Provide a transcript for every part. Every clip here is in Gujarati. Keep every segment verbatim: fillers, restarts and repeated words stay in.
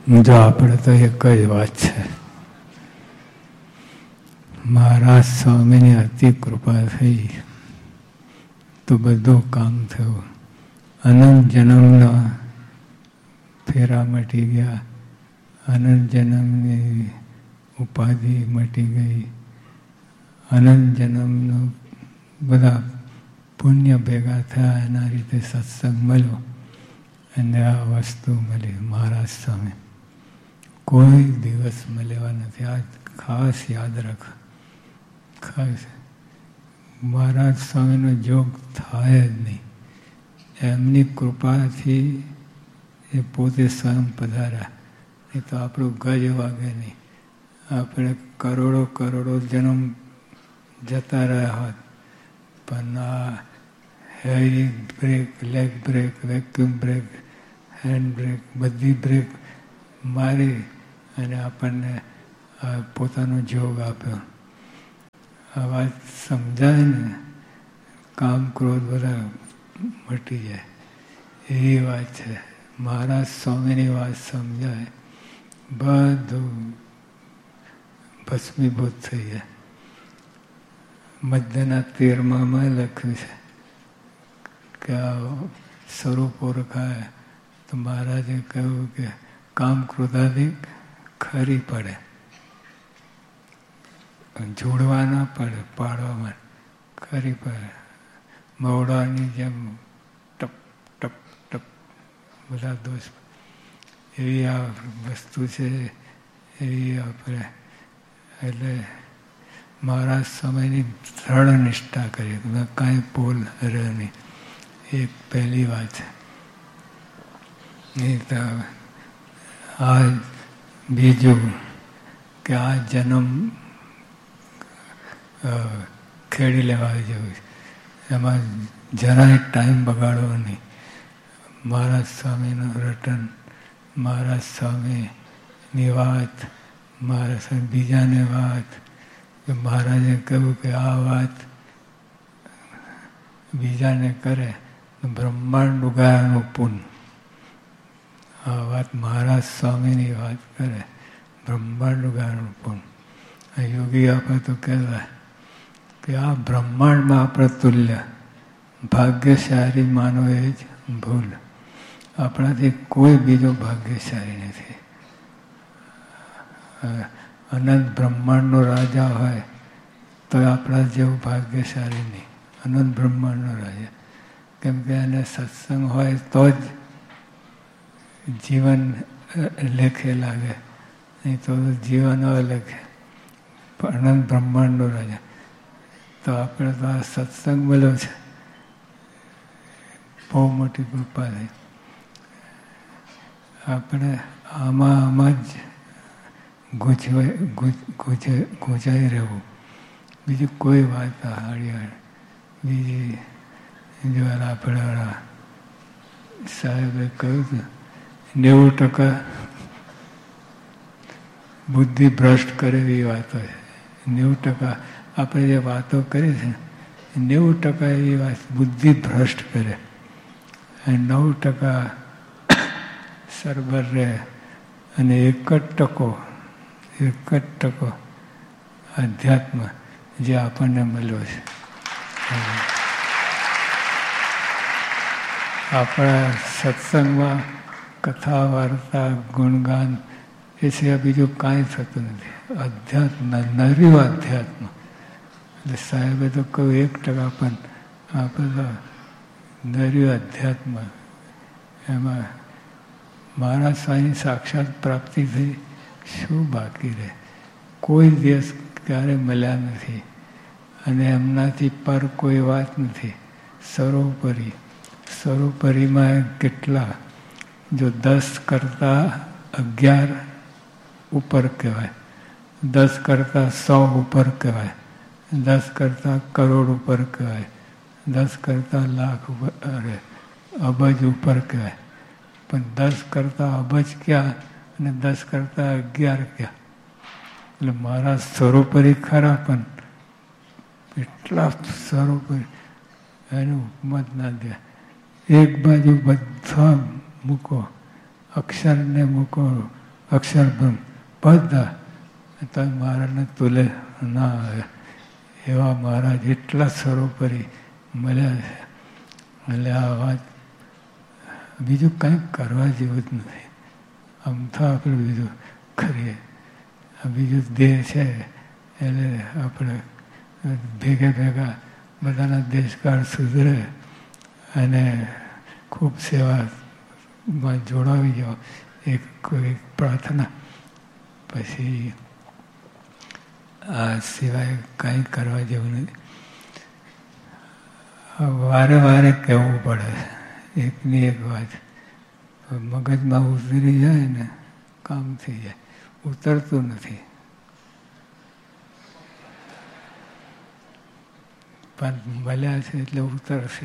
જો આપણે તો એક જ વાત છે, મહારાજ સ્વામીની અતિ કૃપા થઈ તો બધું કામ થયું. અનંત જન્મના ફેરા મટી ગયા, અનંત જન્મની ઉપાધિ મટી ગઈ, અનંત જન્મનું બધા પુણ્ય ભેગા થયા, એના રીતે સત્સંગ મળ્યો અને આ વસ્તુ મળી મહારાજ સ્વામી. કોઈ દિવસ મળેવા નથી. આ ખાસ યાદ રાખ. ખાસ મહારાજ સ્વામીનો જોગ થાય જ નહીં. એમની કૃપાથી એ પોતે સ્વયં પધાર્યા. નહીં તો આપણું ગજ વાગે નહીં. આપણે કરોડો કરોડો જન્મ જતા રહ્યા હોત, પણ આ હેરી break, leg break, vacuum break, hand break, બધી બ્રેક મારી અને આપણને પોતાનો જોગ આપ્યો. આ વાત સમજાય ને, કામ ક્રોધ બધા મટી જાય એવી વાત છે. મહારાજ સ્વામીની વાત સમજાય, બધું ભસ્મીભૂત થઈ જાય. મધ્યના તેરમામાં લખ્યું છે કે આ સ્વરૂપ ઓળખાય તો મહારાજે કહ્યું કે કામ ક્રોધાધિક ખરી પડે, જોડવા ના પડે, પાડવામાં ખરી પડે. મવડાની જેમ ટપ ટપ ટપ બધા દોષ. એવી આ વસ્તુ છે. એવી આપણે એટલે મહારાજ સમયની દ્રઢ નિષ્ઠા કરી, મેં કાંઈ પોલ રહે નહીં. એક પહેલી વાત છે. નહીં તો આ બીજું કે આ જન્મ ખેડી લેવા જેવું છે. એમાં જરાય ટાઈમ બગાડવો નહીં. મહારાજ સ્વામીનું રટન, મહારાજ સ્વામીની વાત, મહારાજ સ્વામી બીજાને વાત, કે મહારાજે કહ્યું કે આ વાત બીજાને કરે તો બ્રહ્માંડ ઉગાયાનું પુન. આ વાત મહારાજ સ્વામીની વાત કરે, બ્રહ્માંડ ઉગાયાનું પુન. આ યોગી આપણે તો કહેવાય કે આ બ્રહ્માંડમાં આપણે તુલ્ય ભાગ્યશાળી માનો એ જ ભૂલ. આપણાથી કોઈ બીજો ભાગ્યશાળી નથી. અનંત બ્રહ્માંડનો રાજા હોય તો આપણા જેવું ભાગ્યશાળી નહીં. અનંત બ્રહ્માંડનો રાજા, કેમ કે એને સત્સંગ હોય તો જ જીવન લેખે લાગે, નહીં તો જીવન અલેખે. પણ અનંત બ્રહ્માંડનો રાજા તો આપણે તો આ સત્સંગ મળ્યો છે, બહુ મોટી કૃપા થઈ. આપણે આમાં આમાં જ ગૂંચવાય ગૂંચાઈ રહેવું. બીજું કોઈ વાત હરિયાળ બીજી જો આપણે સાહેબે કહ્યું હતું નેવું ટકા બુદ્ધિ ભ્રષ્ટ કરે એવી વાતો છે. નેવું ટકા આપણે જે વાતો કરી છે નેવું ટકા એવી વાત બુદ્ધિ ભ્રષ્ટ કરે અને નવ ટકા સરબર રહે અને એક જ ટકો એક જ ટકો અધ્યાત્મ જે આપણને મળ્યો છે. આપણા સત્સંગમાં કથા વાર્તા ગુણગાન એ સિવાય બીજું કાંઈ થતું નથી. અધ્યાત્મ, નર્યું અધ્યાત્મ. એટલે સાહેબે તો કહ્યું એક ટકા પણ આપણે તો નર્યું અધ્યાત્મ. એમાં મહારાજ સ્વામી સાક્ષાત પ્રાપ્તિ થઈ, શું બાકી રહે? કોઈ દિવસ ક્યારે મળ્યા નથી અને એમનાથી પર કોઈ વાત નથી. સર્વોપરી, સર્વોપરીમાં કેટલા, જો દસ કરતાં અગિયાર ઉપર કહેવાય, દસ કરતાં સો ઉપર કહેવાય, દસ કરતાં કરોડ ઉપર કહેવાય, દસ કરતાં લાખ ઉપર, અરે અબજ ઉપર કહેવાય. પણ દસ કરતાં અબજ ક્યાં અને દસ કરતાં અગિયાર ક્યાં? એટલે મારા સર્વોપરી ખરા પણ એટલા સર્વોપરી એનું ઉપમત ના દે. એક બાજુ બધા મૂકો, અક્ષરને મૂકો, અક્ષર બ્રહ્મ બધા તો મહારાજને તુલે ના આવે એવા મહારાજ એટલા સર્વોપરી મળ્યા છે. એટલે આ વાત બીજું કંઈક કરવા જેવું જ નથી. આમ તો આપણે બીજું કરીએ, આ બીજું દેહ છે એટલે આપણે ભેગા ભેગા બધાના દેશકાળ સુધરે અને ખૂબ સેવામાં જોડાવી જાઓ. એક કોઈ પ્રાર્થના પછી આ સિવાય કંઈ કરવા જેવું નથી. વારે વારે કહેવું પડે એકની એક વાત, મગજમાં ઉતરી જાય ને કામ થઈ જાય. ઉતરતું નથી. પણ મળ્યા છે એટલે ઉતરશે.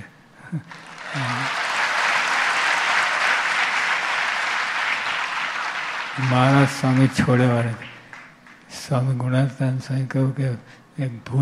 મારા સ્વામી છોડેવાળા સ્વામી ગુણાત્માન સ્વામી કહ્યું કે એક ભૂત